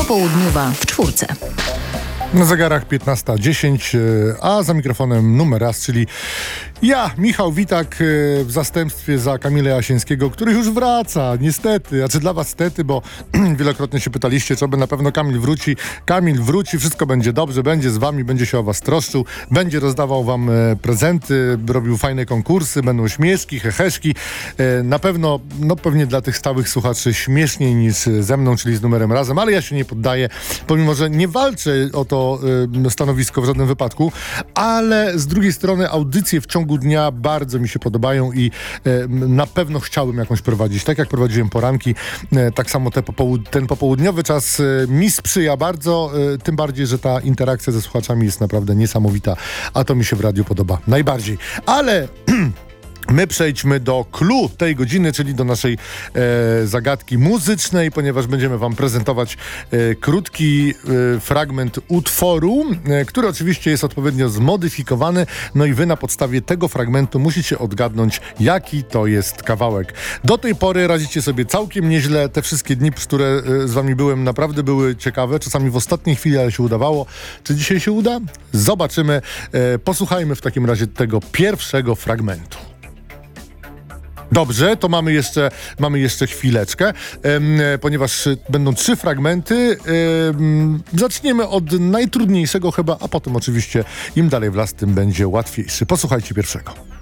Popołudniowa w czwórce. Na zegarach 15:10, a za mikrofonem numer raz, czyli ja, Michał Witak, w zastępstwie za Kamila Jasińskiego, który już wraca, niestety. Znaczy dla was stety, bo wielokrotnie się pytaliście, czy na pewno Kamil wróci. Kamil wróci, wszystko będzie dobrze, będzie z wami, będzie się o was troszczył, będzie rozdawał wam prezenty, robił fajne konkursy, będą śmieszki, heheszki. Na pewno, pewnie dla tych stałych słuchaczy śmieszniej niż ze mną, czyli z numerem razem, ale ja się nie poddaję, pomimo że nie walczę o to stanowisko w żadnym wypadku, ale z drugiej strony audycje w ciągu dnia bardzo mi się podobają i na pewno chciałbym jakąś prowadzić. Tak jak prowadziłem poranki, tak samo ten popołudniowy czas mi sprzyja bardzo, tym bardziej, że ta interakcja ze słuchaczami jest naprawdę niesamowita, a to mi się w radiu podoba najbardziej. Ale my przejdźmy do clou tej godziny, czyli do naszej zagadki muzycznej, ponieważ będziemy wam prezentować krótki fragment utworu, który oczywiście jest odpowiednio zmodyfikowany, no i wy na podstawie tego fragmentu musicie odgadnąć, jaki to jest kawałek. Do tej pory radzicie sobie całkiem nieźle, te wszystkie dni, które z wami byłem, naprawdę były ciekawe, czasami w ostatniej chwili, ale się udawało. Czy dzisiaj się uda? Zobaczymy. Posłuchajmy w takim razie tego pierwszego fragmentu. Dobrze, to mamy jeszcze chwileczkę, ponieważ będą 3 fragmenty. Zaczniemy od najtrudniejszego chyba, a potem oczywiście im dalej w las, tym będzie łatwiejszy. Posłuchajcie pierwszego.